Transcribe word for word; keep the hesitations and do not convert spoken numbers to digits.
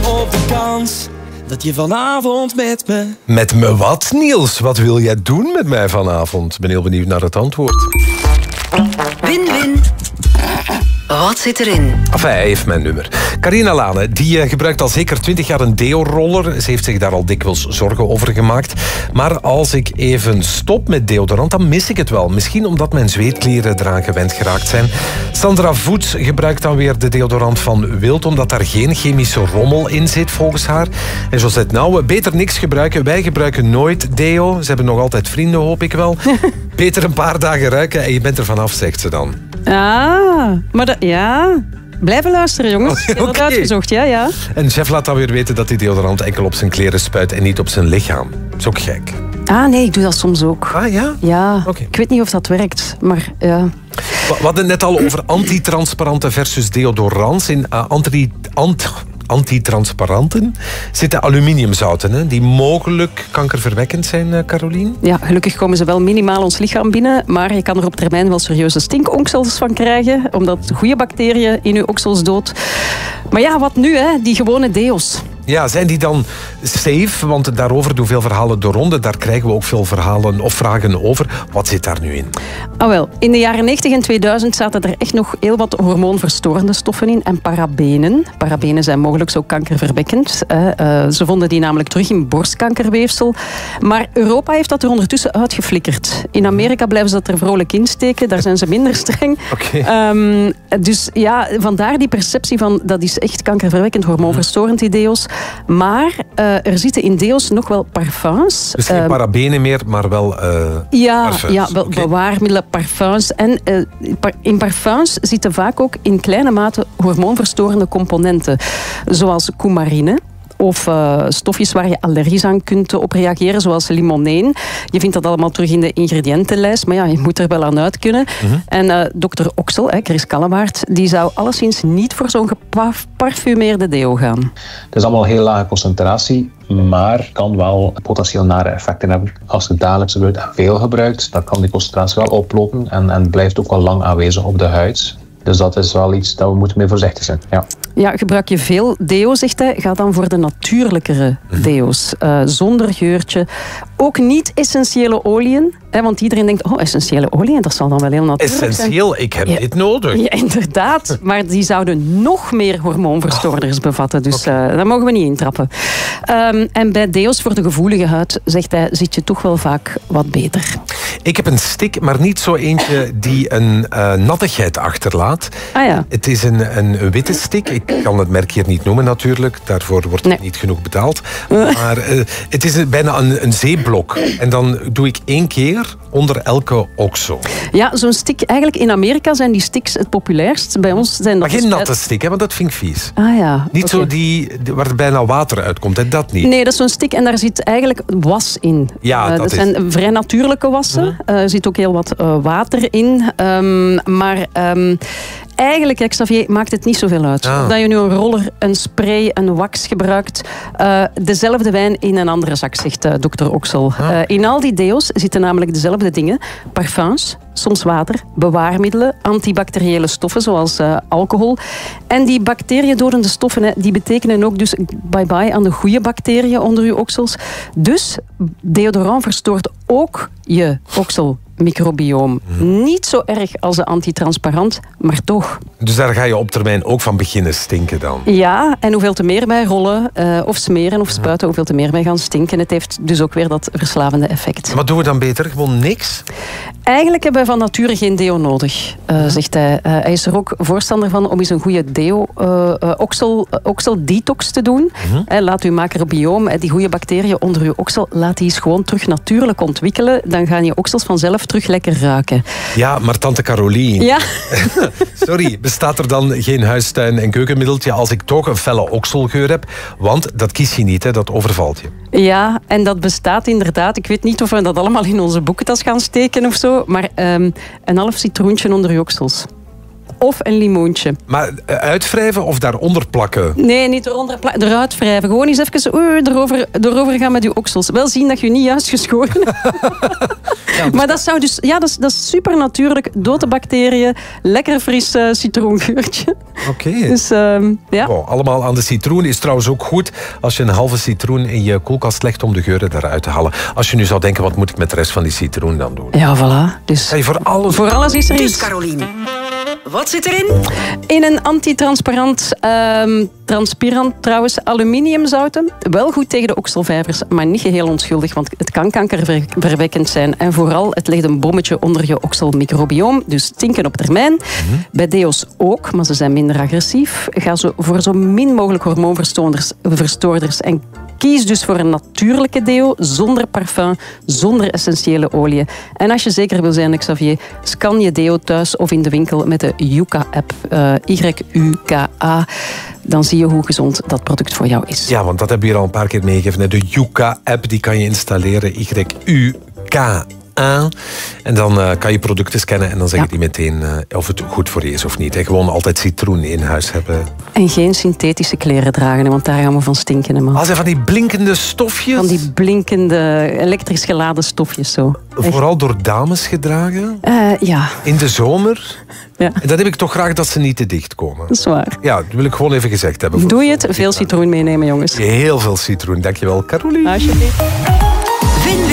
op de kans dat je vanavond met me... Met me wat, Niels? Wat wil jij doen met mij vanavond? Ik ben heel benieuwd naar het antwoord. Win-win. Wat zit erin? Enfin, hij heeft mijn nummer. Carina Lane, die uh, gebruikt al zeker twintig jaar een deo-roller. Ze heeft zich daar al dikwijls zorgen over gemaakt. Maar als ik even stop met deodorant, dan mis ik het wel. Misschien omdat mijn zweetklieren eraan gewend geraakt zijn. Sandra Voets gebruikt dan weer de deodorant van Wild, omdat daar geen chemische rommel in zit, volgens haar. En Josette Nouwen, beter niks gebruiken. Wij gebruiken nooit deo. Ze hebben nog altijd vrienden, hoop ik wel. Beter een paar dagen ruiken en je bent er vanaf, zegt ze dan. Ah, maar dat, ja... Blijven luisteren, jongens. Je hebt het Okay. uitgezocht, ja, ja. En chef laat dan weer weten dat die deodorant enkel op zijn kleren spuit en niet op zijn lichaam. Dat is ook gek. Ah, nee, ik doe dat soms ook. Ah, ja? Ja, Okay. ik weet niet of dat werkt, maar ja... We hadden het net al over antitransparante versus deodorants. In uh, anti, ant, antitransparanten zitten aluminiumzouten, hè, die mogelijk kankerverwekkend zijn, uh, Carolien. Ja, gelukkig komen ze wel minimaal ons lichaam binnen, maar je kan er op termijn wel serieuze stinkoksels van krijgen, omdat goede bacteriën in je oksels dood. Maar ja, wat nu, hè? Die gewone deo's. Ja, zijn die dan safe? Want daarover doen veel verhalen de ronde. Daar krijgen we ook veel verhalen of vragen over. Wat zit daar nu in? Ah wel, in de jaren negentig en tweeduizend zaten er echt nog heel wat hormoonverstorende stoffen in. En parabenen. Parabenen zijn mogelijk zo kankerverwekkend. Uh, uh, ze vonden die namelijk terug in borstkankerweefsel. Maar Europa heeft dat er ondertussen uitgeflikkerd. In Amerika blijven ze dat er vrolijk in steken. Daar zijn ze minder streng. Okay. Um, dus ja, vandaar die perceptie van dat is echt kankerverwekkend, hormoonverstorend, die deo's. Maar uh, er zitten in deo's nog wel parfums. Dus geen Uh, parabenen meer, maar wel uh, Ja, parfums. ja wel, Okay. bewaarmiddelen, parfums. En uh, in parfums zitten vaak ook in kleine mate hormoonverstorende componenten. Zoals coumarine. Of uh, stofjes waar je allergisch aan kunt op reageren, zoals limoneen. Je vindt dat allemaal terug in de ingrediëntenlijst, maar ja, je moet er wel aan uit kunnen. Mm-hmm. En uh, dokter Oksel, hè, Chris Kallewaard, die zou alleszins niet voor zo'n geparfumeerde deo gaan. Het is allemaal heel lage concentratie, maar kan wel potentieel nare effecten hebben. Als je dagelijks gebruikt en veel gebruikt, dan kan die concentratie wel oplopen en, en blijft ook wel lang aanwezig op de huid. Dus dat is wel iets dat we moeten mee voorzichtig zijn. Ja. Ja, gebruik je veel deo, zegt hij, ga dan voor de natuurlijkere deo's. Uh, zonder geurtje. Ook niet essentiële oliën. Hè, want iedereen denkt, oh, essentiële oliën, dat zal dan wel heel natuurlijk zijn. Essentieel, ik heb ja. dit nodig. Ja, inderdaad. Maar die zouden nog meer hormoonverstoorders oh. bevatten. Dus okay. uh, daar mogen we niet intrappen. Um, en bij deo's voor de gevoelige huid, zegt hij, zit je toch wel vaak wat beter. Ik heb een stick, maar niet zo eentje die een uh, nattigheid achterlaat. Ah, ja. Het is een, een witte stick. Ik kan het merk hier niet noemen natuurlijk. Daarvoor wordt nee. niet genoeg betaald. Maar uh, het is een, bijna een, een zeeblok. En dan doe ik één keer onder elke oksel. Ja, zo'n stick. Eigenlijk in Amerika zijn die sticks het populairst. Bij ons zijn dat maar geen natte stick, hè, want dat vind ik vies. Ah ja. Niet okay. zo die waar er bijna water uitkomt. Hè, dat niet. Nee, dat is zo'n stick en daar zit eigenlijk was in. Ja, uh, dat, dat is... zijn vrij natuurlijke wassen. Uh-huh. Uh, er zit ook heel wat uh, water in. Um, maar... Um, Eigenlijk, Xavier, maakt het niet zoveel uit. Ah. Of dat je nu een roller, een spray, een wax gebruikt. Uh, dezelfde wijn in een andere zak, zegt uh, dokter Oksel. Ah. Uh, in al die deo's zitten namelijk dezelfde dingen. Parfums, soms water, bewaarmiddelen, antibacteriële stoffen zoals uh, alcohol. En die bacteriëndodende stoffen, hè, die betekenen ook dus bye-bye aan de goede bacteriën onder je oksels. Dus deodorant verstoort ook je oksel. Microbioom. Hmm. Niet zo erg als de antitransparant, maar toch. Dus daar ga je op termijn ook van beginnen stinken dan? Ja, en hoeveel te meer wij rollen uh, of smeren of spuiten, hoeveel te meer wij gaan stinken. Het heeft dus ook weer dat verslavende effect. Wat doen we dan beter? Gewoon niks? Eigenlijk hebben wij van nature geen deo nodig, uh, zegt hij. Uh, hij is er ook voorstander van om eens een goede deo, uh, uh, oksel, uh, oksel-detox te doen. Mm-hmm. Uh, laat uw microbioom, uh, die goede bacteriën onder uw oksel, laat die eens gewoon terug natuurlijk ontwikkelen. Dan gaan je oksels vanzelf terug lekker ruiken. Ja, maar tante Carolien. Ja. Sorry, bestaat er dan geen huistuin- en keukenmiddeltje als ik toch een felle okselgeur heb? Want dat kies je niet, hè, dat overvalt je. Ja, en dat bestaat inderdaad. Ik weet niet of we dat allemaal in onze boekentas gaan steken of zo, maar um, een half citroentje onder je oksels. Of een limoentje. Maar uitwrijven of daaronder plakken? Nee, niet eronder plakken. Eruit wrijven. Gewoon eens even uh, erover, erover gaan met je oksels. Wel zien dat je niet juist geschoren hebt. Ja, Maar dat zou dus, ja, dat is, dat is super natuurlijk. Dode bacteriën, lekker fris uh, citroengeurtje. Oké. Okay. Dus uh, ja. Oh, allemaal aan de citroen is trouwens ook goed als je een halve citroen in je koelkast legt om de geuren eruit te halen. Als je nu zou denken, wat moet ik met de rest van die citroen dan doen? Ja, voilà. Dus hey, voor alles. Voor alles is er Dus iets. Caroline, wat zit erin? In een antitransparant, um, transpirant trouwens, aluminiumzouten. Wel goed tegen de okselvijvers, maar niet geheel onschuldig, want het kan kankerverwekkend zijn. En vooral, het legt een bommetje onder je okselmicrobioom, dus stinken op termijn. Mm-hmm. Bij deo's ook, maar ze zijn minder agressief. Ga zo voor zo min mogelijk hormoonverstoorders en kies dus voor een natuurlijke deo, zonder parfum, zonder essentiële oliën. En als je zeker wil zijn, Xavier, scan je deo thuis of in de winkel met de Yuka-app. Uh, Y U K A. Dan zie je hoe gezond dat product voor jou is. Ja, want dat hebben we hier al een paar keer meegegeven. De Yuka-app, die kan je installeren. Y U K A. En dan uh, kan je producten scannen en dan zeg je ja. die meteen uh, of het goed voor je is of niet. En gewoon altijd citroen in huis hebben. En geen synthetische kleren dragen, want daar gaan we van stinken. Hè, man. Als er van die blinkende stofjes? Van die blinkende, elektrisch geladen stofjes zo. Vooral door dames gedragen? Uh, ja. In de zomer? Ja. En dan heb ik toch graag dat ze niet te dicht komen. Dat is waar. Ja, dat wil ik gewoon even gezegd hebben. Doe je het? Veel citroen meenemen, jongens. Heel veel citroen. Dankjewel, Caroline. Alsjeblieft.